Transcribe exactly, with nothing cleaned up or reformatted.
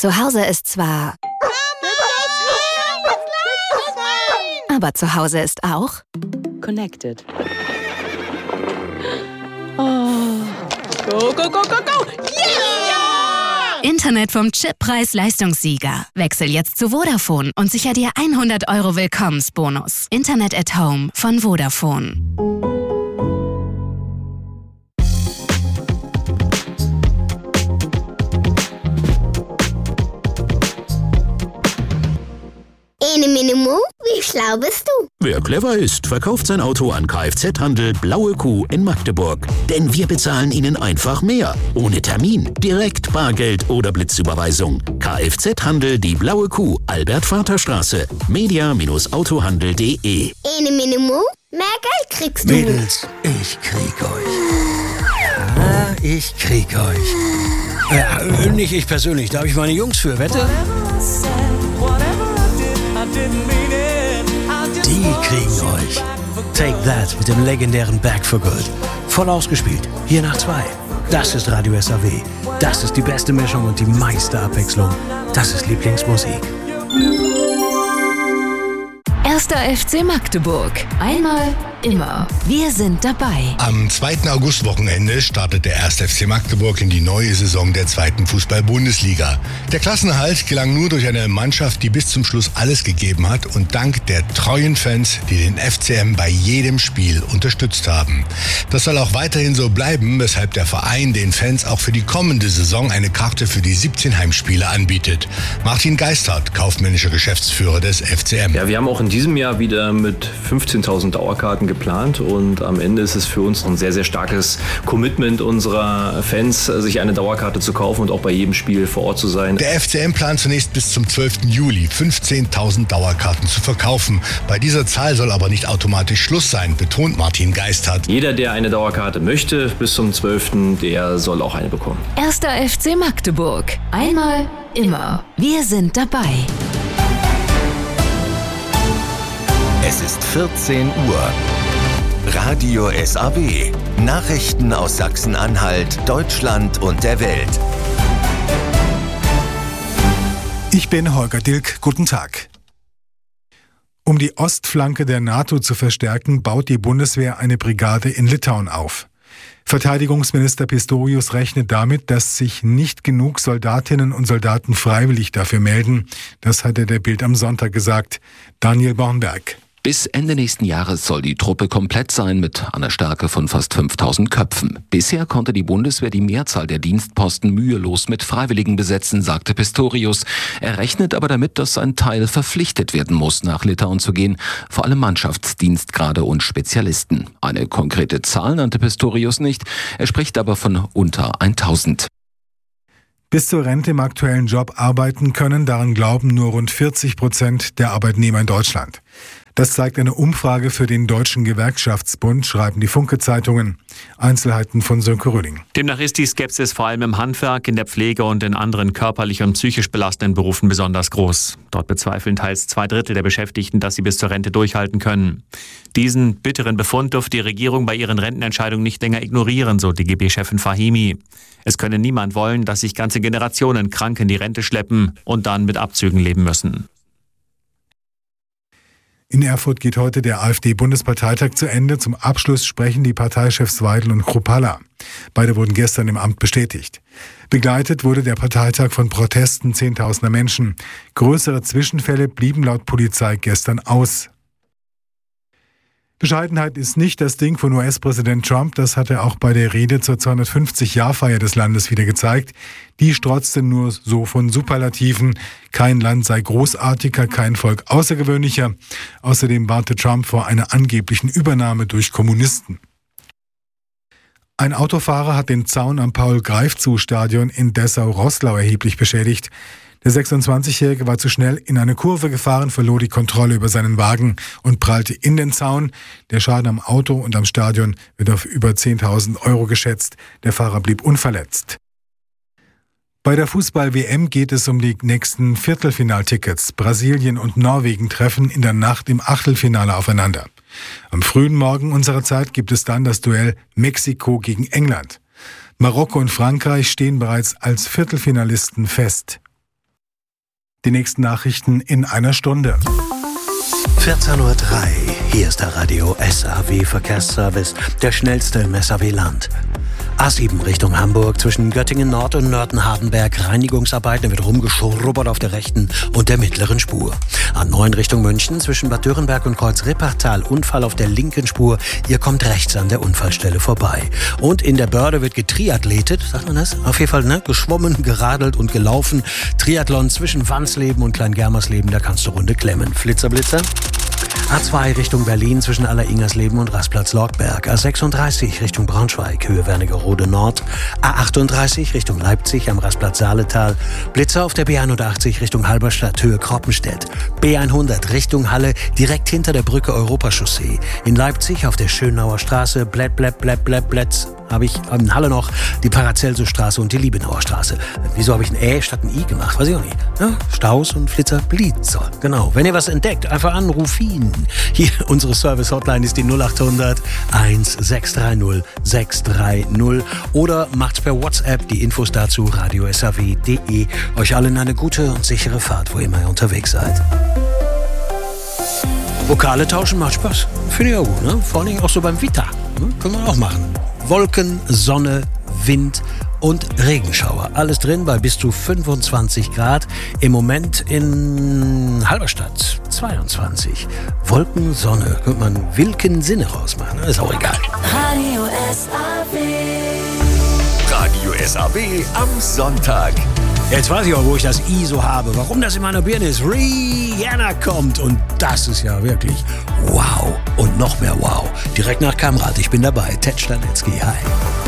Zu Hause ist zwar... Aber zu Hause ist auch... Connected. Oh. Go, go, go, go, go! Yeah! Internet vom Chippreis-Leistungssieger. Wechsel jetzt zu Vodafone und sicher dir hundert Euro Willkommensbonus. Internet at Home von Vodafone. Ene Minimo, wie schlau bist du? Wer clever ist, verkauft sein Auto an Kfz-Handel Blaue Kuh in Magdeburg. Denn wir bezahlen Ihnen einfach mehr. Ohne Termin, direkt Bargeld oder Blitzüberweisung. Kfz-Handel Die Blaue Kuh, Albert-Vater-Straße. media Autohandel punkt de. Ene Minimo, mehr Geld kriegst du. Mädels, ich krieg euch. Ja, ich krieg euch. Ja, nicht ich persönlich, da habe ich meine Jungs für, wette? Die kriegen euch. Take That mit dem legendären Back for Good. Voll ausgespielt. Hier nach zwei. Das ist Radio S A W. Das ist die beste Mischung und die meiste Abwechslung. Das ist Lieblingsmusik. Erster F C Magdeburg. Einmal, immer. Wir sind dabei. Am zweiten August-Wochenende startet der erste F C Magdeburg in die neue Saison der zweiten Fußball-Bundesliga. Der Klassenerhalt gelang nur durch eine Mannschaft, die bis zum Schluss alles gegeben hat und dank der treuen Fans, die den F C M bei jedem Spiel unterstützt haben. Das soll auch weiterhin so bleiben, weshalb der Verein den Fans auch für die kommende Saison eine Karte für die siebzehn Heimspiele anbietet. Martin Geisthardt, kaufmännischer Geschäftsführer des F C M. Ja, wir haben auch in diesem Jahr wieder mit fünfzehntausend Dauerkarten geplant und am Ende ist es für uns ein sehr, sehr starkes Commitment unserer Fans, sich eine Dauerkarte zu kaufen und auch bei jedem Spiel vor Ort zu sein. Der F C M plant zunächst bis zum zwölften Juli fünfzehntausend Dauerkarten zu verkaufen. Bei dieser Zahl soll aber nicht automatisch Schluss sein, betont Martin Geisthardt. Jeder, der eine Dauerkarte möchte, bis zum zwölften, der soll auch eine bekommen. Erster F C Magdeburg. Einmal, immer. Wir sind dabei. Es ist vierzehn Uhr. Radio S A W. Nachrichten aus Sachsen-Anhalt, Deutschland und der Welt. Ich bin Holger Dilk. Guten Tag. Um die Ostflanke der NATO zu verstärken, baut die Bundeswehr eine Brigade in Litauen auf. Verteidigungsminister Pistorius rechnet damit, dass sich nicht genug Soldatinnen und Soldaten freiwillig dafür melden. Das hat er der Bild am Sonntag gesagt. Daniel Bornberg. Bis Ende nächsten Jahres soll die Truppe komplett sein mit einer Stärke von fast fünftausend Köpfen. Bisher konnte die Bundeswehr die Mehrzahl der Dienstposten mühelos mit Freiwilligen besetzen, sagte Pistorius. Er rechnet aber damit, dass ein Teil verpflichtet werden muss, nach Litauen zu gehen, vor allem Mannschaftsdienstgrade und Spezialisten. Eine konkrete Zahl nannte Pistorius nicht, er spricht aber von unter tausend. Bis zur Rente im aktuellen Job arbeiten können, daran glauben nur rund vierzig Prozent der Arbeitnehmer in Deutschland. Das zeigt eine Umfrage für den Deutschen Gewerkschaftsbund, schreiben die Funke-Zeitungen. Einzelheiten von Sönke Röding. Demnach ist die Skepsis vor allem im Handwerk, in der Pflege und in anderen körperlich und psychisch belastenden Berufen besonders groß. Dort bezweifeln teils zwei Drittel der Beschäftigten, dass sie bis zur Rente durchhalten können. Diesen bitteren Befund dürfte die Regierung bei ihren Rentenentscheidungen nicht länger ignorieren, so D G B-Chefin Fahimi. Es könne niemand wollen, dass sich ganze Generationen krank in die Rente schleppen und dann mit Abzügen leben müssen. In Erfurt geht heute der AfD-Bundesparteitag zu Ende. Zum Abschluss sprechen die Parteichefs Weidel und Kruppalla. Beide wurden gestern im Amt bestätigt. Begleitet wurde der Parteitag von Protesten zehntausender Menschen. Größere Zwischenfälle blieben laut Polizei gestern aus. Bescheidenheit ist nicht das Ding von U S-Präsident Trump, das hat er auch bei der Rede zur zweihundertfünfzig-Jahr-Feier des Landes wieder gezeigt. Die strotzte nur so von Superlativen. Kein Land sei großartiger, kein Volk außergewöhnlicher. Außerdem warnte Trump vor einer angeblichen Übernahme durch Kommunisten. Ein Autofahrer hat den Zaun am Paul-Greifzu-Stadion in Dessau-Roßlau erheblich beschädigt. Der sechsundzwanzigjährige war zu schnell in eine Kurve gefahren, verlor die Kontrolle über seinen Wagen und prallte in den Zaun. Der Schaden am Auto und am Stadion wird auf über zehntausend Euro geschätzt. Der Fahrer blieb unverletzt. Bei der Fußball-W M geht es um die nächsten Viertelfinaltickets. Brasilien und Norwegen treffen in der Nacht im Achtelfinale aufeinander. Am frühen Morgen unserer Zeit gibt es dann das Duell Mexiko gegen England. Marokko und Frankreich stehen bereits als Viertelfinalisten fest. Die nächsten Nachrichten in einer Stunde. vierzehn Uhr drei, hier ist der Radio S A W Verkehrsservice, der schnellste im S A W-Land. A sieben Richtung Hamburg, zwischen Göttingen Nord und Nörten-Hardenberg, Reinigungsarbeiten, wird rumgeschrubbert auf der rechten und der mittleren Spur. A neun Richtung München, zwischen Bad Dürrenberg und Kreuz-Rippertal, Unfall auf der linken Spur, ihr kommt rechts an der Unfallstelle vorbei. Und in der Börde wird getriathletet, sagt man das? Auf jeden Fall, ne? Geschwommen, geradelt und gelaufen. Triathlon zwischen Wandsleben und Klein-Germersleben, da kannst du Runde klemmen. Flitzer, Blitzer. A zwei Richtung Berlin zwischen Allereingersleben und Rastplatz Lorkberg. A sechsunddreißig Richtung Braunschweig, Höhe Wernigerode Nord. A achtunddreißig Richtung Leipzig am Rastplatz Saaletal. Blitzer auf der B einundachtzig Richtung Halberstadt, Höhe Kroppenstedt. B hundert Richtung Halle, direkt hinter der Brücke Europachaussee. In Leipzig auf der Schönauer Straße, Blätt, Blätt, Blätt, Blätt, Blätt. Habe ich in Halle noch die Paracelsus-Straße und die Liebenauer Straße. Wieso habe ich ein Ä statt ein I gemacht? Weiß ich auch nicht. Ja, Staus und Flitzer, Blitzer. Genau. Wenn ihr was entdeckt, einfach anrufen. Hier, unsere Service-Hotline ist die null acht hundert sechs drei null sechs drei null oder macht's per WhatsApp. Die Infos dazu radio s a w punkt d e. Euch allen eine gute und sichere Fahrt, wo immer ihr unterwegs seid. Vokale tauschen macht Spaß. Finde ich auch gut, ne? Vor allem auch so beim Vita. Ne? Können wir auch machen. Wolken, Sonne, Wind und Regenschauer. Alles drin bei bis zu fünfundzwanzig Grad. Im Moment in Halberstadt zweiundzwanzig. Wolken, Sonne. Könnte man wilken Sinne rausmachen. Ist auch egal. Radio S A W. Radio S A W am Sonntag. Jetzt weiß ich auch, wo ich das I so habe. Warum das in meiner Birne ist. Rihanna kommt. Und das ist ja wirklich wow. Und noch mehr wow. Direkt nach Kamrat. Ich bin dabei. Ted Stanetzky. Hi.